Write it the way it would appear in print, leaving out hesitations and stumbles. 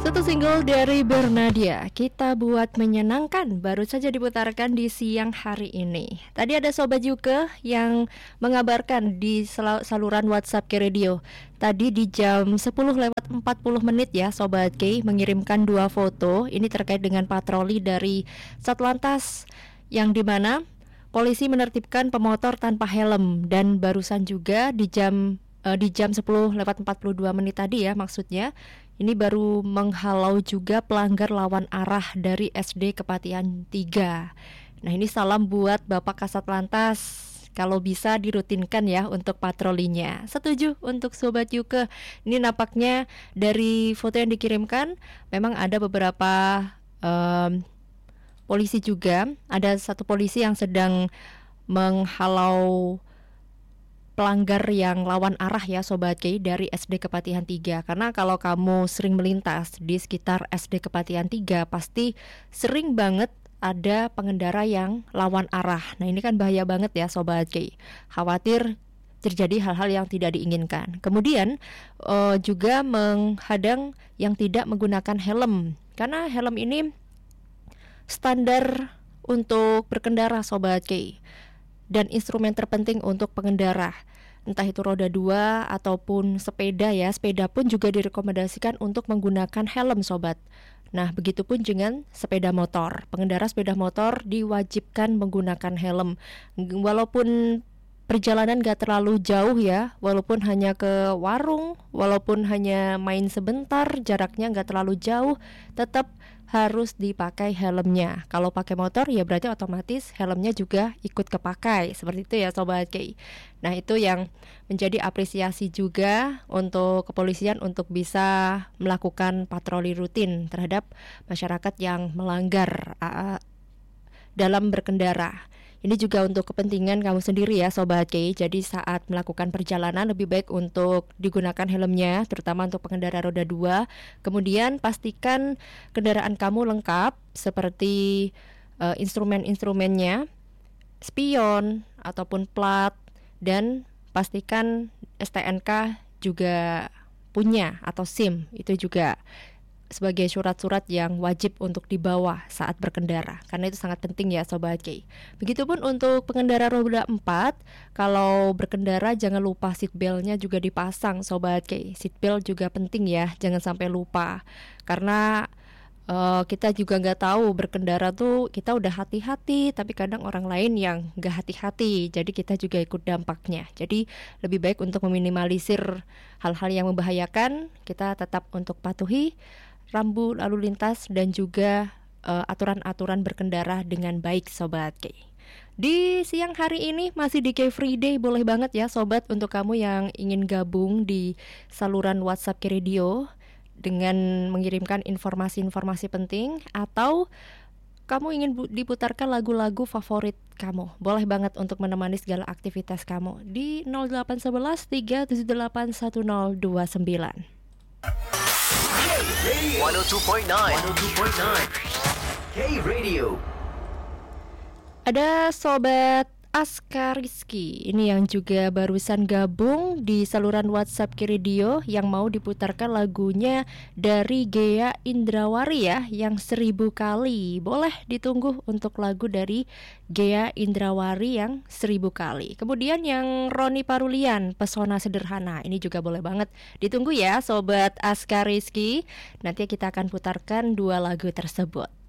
Satu single dari Bernadia, Kita Buat Menyenangkan, baru saja diputarkan di siang hari ini. Tadi ada Sobat Yuke yang mengabarkan di saluran WhatsApp K Radio. Tadi di jam 10:40 ya Sobat K mengirimkan dua foto. Ini terkait dengan patroli dari Satlantas yang dimana polisi menertibkan pemotor tanpa helm. Dan barusan juga di jam 10:42 tadi ya maksudnya, ini baru menghalau juga pelanggar lawan arah dari SD Kepatihan 3. Nah, ini salam buat Bapak Kasat Lantas, kalau bisa dirutinkan ya untuk patrolinya. Setuju untuk Sobat Yuke. Ini nampaknya dari foto yang dikirimkan memang ada beberapa polisi juga. Ada satu polisi yang sedang menghalau pelanggar yang lawan arah ya Sobat K dari SD Kepatihan 3. Karena kalau kamu sering melintas di sekitar SD Kepatihan 3, pasti sering banget ada pengendara yang lawan arah. Nah, ini kan bahaya banget ya Sobat K. Khawatir terjadi hal-hal yang tidak diinginkan. Kemudian juga menghadang yang tidak menggunakan helm. Karena helm ini standar untuk berkendara Sobat K, dan instrumen terpenting untuk pengendara, entah itu roda 2 ataupun sepeda ya. Sepeda pun juga direkomendasikan untuk menggunakan helm Sobat. Nah, begitupun dengan sepeda motor. Pengendara sepeda motor diwajibkan menggunakan helm. Walaupun perjalanan gak terlalu jauh ya, walaupun hanya ke warung, walaupun hanya main sebentar, jaraknya gak terlalu jauh, tetap harus dipakai helmnya. Kalau pakai motor ya berarti otomatis helmnya juga ikut kepakai. Seperti itu ya Sobat K. Nah, itu yang menjadi apresiasi juga untuk kepolisian untuk bisa melakukan patroli rutin terhadap masyarakat yang melanggar dalam berkendara. Ini juga untuk kepentingan kamu sendiri ya Sobat K. Jadi saat melakukan perjalanan lebih baik untuk digunakan helmnya, terutama untuk pengendara roda 2. Kemudian pastikan kendaraan kamu lengkap seperti instrumen-instrumennya, spion ataupun plat, dan pastikan STNK juga punya atau SIM. Itu juga sebagai surat-surat yang wajib untuk dibawa saat berkendara, karena itu sangat penting ya Sobat K. Begitupun untuk pengendara roda 4, kalau berkendara jangan lupa seat belt-nya juga dipasang Sobat K. Seat belt juga penting ya, jangan sampai lupa. Karena kita juga nggak tahu berkendara tuh kita udah hati-hati, tapi kadang orang lain yang nggak hati-hati, jadi kita juga ikut dampaknya. Jadi lebih baik untuk meminimalisir hal-hal yang membahayakan, kita tetap untuk patuhi rambu lalu lintas dan juga aturan-aturan berkendara dengan baik Sobat K. Di siang hari ini masih di K Free Day, boleh banget ya Sobat untuk kamu yang ingin gabung di saluran WhatsApp K Radio dengan mengirimkan informasi-informasi penting, atau kamu ingin diputarkan lagu-lagu favorit kamu. Boleh banget untuk menemani segala aktivitas kamu di 0811 378 1029. 102.9 K Radio. Ada Sobat Aska Rizky ini yang juga barusan gabung di saluran WhatsApp K Radio yang mau diputarkan lagunya dari Ghea Indrawari ya, yang 1000 kali. Boleh ditunggu untuk lagu dari Ghea Indrawari yang 1000 kali. Kemudian yang Roni Parulian, Pesona Sederhana, ini juga boleh banget ditunggu ya Sobat Aska Rizky. Nanti kita akan putarkan dua lagu tersebut.